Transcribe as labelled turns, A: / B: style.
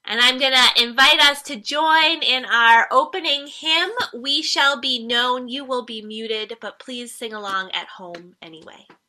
A: And I'm going to invite us to join in our opening hymn, We Shall Be Known, You Will Be Muted, but please sing along at home anyway.